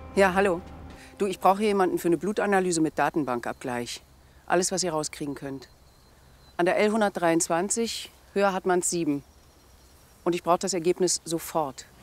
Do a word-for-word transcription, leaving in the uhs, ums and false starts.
Ja, hallo. Du, ich brauche jemanden für eine Blutanalyse mit Datenbankabgleich. Alles, was ihr rauskriegen könnt. An der L hundertdreiundzwanzig, höher hat man es sieben. Und ich brauche das Ergebnis sofort.